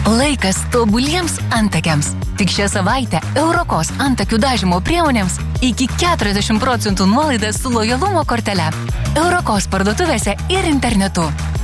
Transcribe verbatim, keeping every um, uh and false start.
Laikas tobuliems antakiams. Tik šią savaitę Eurokos antakių dažymo priemonėms iki keturiasdešimt procentų nuolaidas su lojalumo kortele. Eurokos parduotuvėse ir internetu.